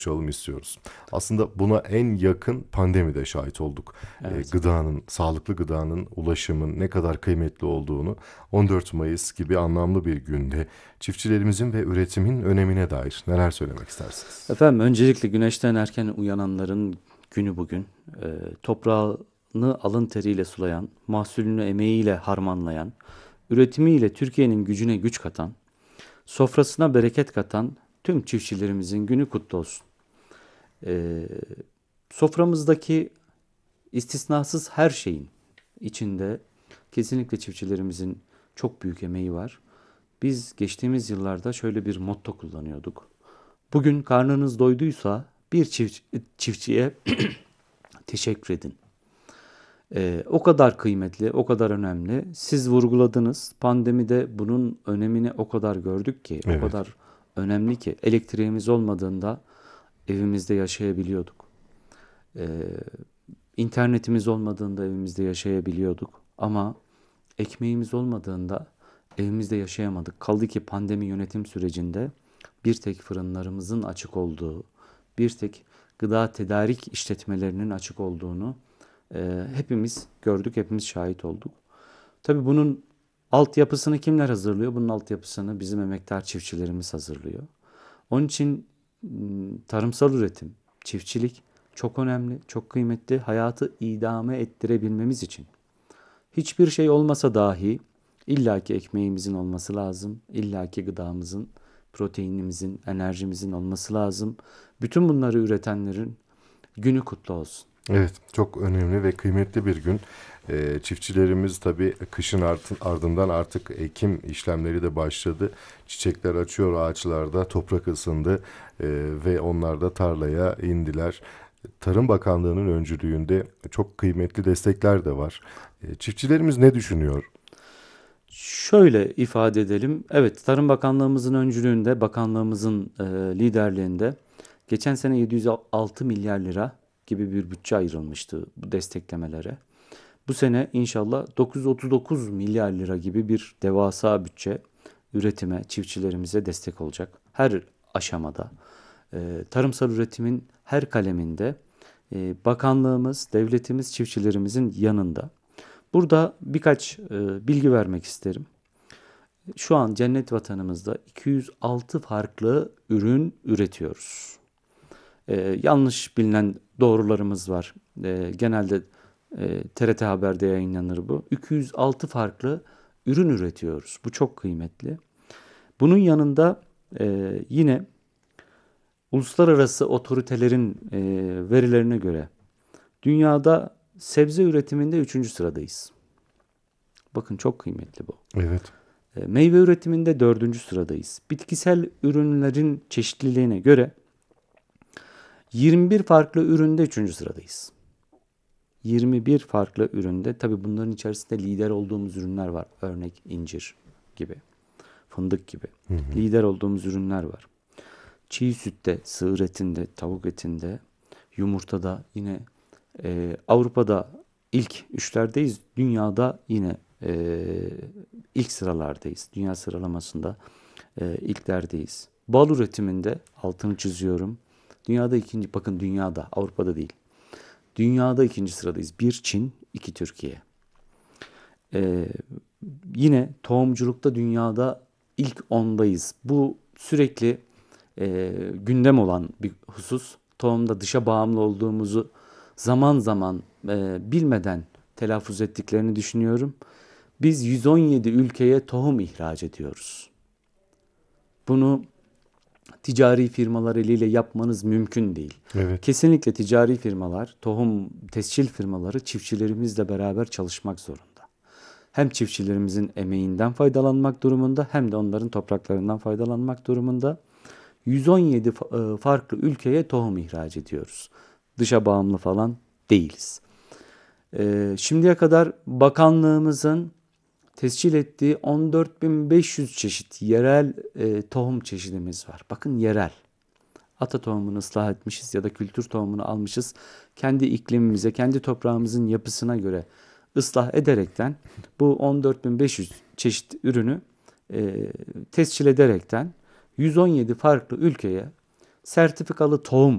konuşalım istiyoruz. Aslında buna en yakın pandemide şahit olduk. Evet. Gıdanın, sağlıklı gıdanın, ulaşımın ne kadar kıymetli olduğunu 14 Mayıs gibi anlamlı bir günde çiftçilerimizin ve üretimin önemine dair neler söylemek istersiniz? Efendim öncelikle güneşten erken uyananların günü bugün. Toprağını alın teriyle sulayan, mahsulünü emeğiyle harmanlayan, üretimiyle Türkiye'nin gücüne güç katan, sofrasına bereket katan tüm çiftçilerimizin günü kutlu olsun. Ee, Soframızdaki istisnasız her şeyin içinde kesinlikle çiftçilerimizin çok büyük emeği var. Biz geçtiğimiz yıllarda şöyle bir motto kullanıyorduk. Bugün karnınız doyduysa bir çiftçiye teşekkür edin. O kadar kıymetli, o kadar önemli. Siz vurguladınız. Pandemide bunun önemini o kadar gördük ki, o Evet, kadar önemli ki elektriğimiz olmadığında evimizde yaşayabiliyorduk. Ee, internetimiz olmadığında evimizde yaşayabiliyorduk. Ama ekmeğimiz olmadığında evimizde yaşayamadık. Kaldı ki pandemi yönetim sürecinde bir tek fırınlarımızın açık olduğu, bir tek gıda tedarik işletmelerinin açık olduğunu hepimiz gördük, hepimiz şahit olduk. Tabii bunun altyapısını kimler hazırlıyor? Bunun altyapısını bizim emektar çiftçilerimiz hazırlıyor. Onun için tarımsal üretim, çiftçilik çok önemli, çok kıymetli. Hayatı idame ettirebilmemiz için. Hiçbir şey olmasa dahi illaki ekmeğimizin olması lazım. İllaki gıdamızın, proteinimizin, enerjimizin olması lazım. Bütün bunları üretenlerin günü kutlu olsun. evet, çok önemli ve kıymetli bir gün. Çiftçilerimiz tabii kışın ardından artık ekim işlemleri de başladı. Çiçekler açıyor ağaçlarda, toprak ısındı ve onlar da tarlaya indiler. Tarım Bakanlığı'nın öncülüğünde çok kıymetli destekler de var. Çiftçilerimiz ne düşünüyor? Şöyle ifade edelim. Evet, Tarım Bakanlığımızın öncülüğünde, bakanlığımızın liderliğinde geçen sene 706 milyar lira gibi bir bütçe ayrılmıştı bu desteklemelere. Bu sene inşallah 939 milyar lira gibi bir devasa bütçe üretime, çiftçilerimize destek olacak. Her aşamada, tarımsal üretimin her kaleminde bakanlığımız, devletimiz çiftçilerimizin yanında. Burada birkaç bilgi vermek isterim. Şu an cennet vatanımızda 206 farklı ürün üretiyoruz. Yanlış bilinen doğrularımız var. Genelde TRT Haber'de yayınlanır bu. 206 farklı ürün üretiyoruz. Bu çok kıymetli. Bunun yanında yine uluslararası otoritelerin verilerine göre dünyada sebze üretiminde üçüncü sıradayız. Bakın çok kıymetli bu. Evet. Meyve üretiminde dördüncü sıradayız. Bitkisel ürünlerin çeşitliliğine göre 21 farklı üründe üçüncü sıradayız. 21 farklı üründe. Tabii bunların içerisinde lider olduğumuz ürünler var. Örnek incir gibi, fındık gibi. Hı hı. Lider olduğumuz ürünler var. Çiğ sütte, sığır etinde, tavuk etinde, yumurtada yine Avrupa'da ilk üçlerdeyiz. Dünyada yine ilk sıralardayız. Dünya sıralamasında ilklerdeyiz. Bal üretiminde altını çiziyorum. Dünyada ikinci, bakın dünyada, Avrupa'da değil. Dünyada ikinci sıradayız. Bir Çin, iki Türkiye. Ee, Yine tohumculukta dünyada ilk ondayız. Bu sürekli gündem olan bir husus. Tohumda dışa bağımlı olduğumuzu zaman zaman bilmeden telaffuz ettiklerini düşünüyorum. Biz 117 ülkeye tohum ihraç ediyoruz. Bunu ticari firmalar eliyle yapmanız mümkün değil. Evet. Kesinlikle ticari firmalar, tohum tescil firmaları çiftçilerimizle beraber çalışmak zorunda. Hem çiftçilerimizin emeğinden faydalanmak durumunda hem de onların topraklarından faydalanmak durumunda. 117 farklı ülkeye tohum ihraç ediyoruz. Dışa bağımlı falan değiliz. Şimdiye kadar bakanlığımızın tescil ettiği 14.500 çeşit yerel tohum çeşidimiz var. Bakın yerel. Ata tohumunu ıslah etmişiz ya da kültür tohumunu almışız. Kendi iklimimize, kendi toprağımızın yapısına göre ıslah ederekten bu 14.500 çeşit ürünü tescil ederekten 117 farklı ülkeye sertifikalı tohum